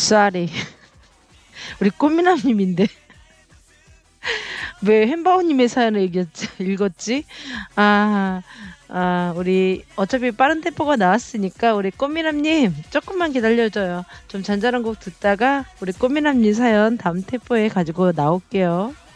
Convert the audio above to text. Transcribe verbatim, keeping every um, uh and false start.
쏘리. 우리 꽃미남님인데. 왜 햄버거님의 사연을 읽었지? 읽었지? 아, 아, 우리 어차피 빠른 템포가 나왔으니까 우리 꽃미남님 조금만 기다려줘요. 좀 잔잔한 곡 듣다가 우리 꽃미남님 사연 다음 템포에 가지고 나올게요.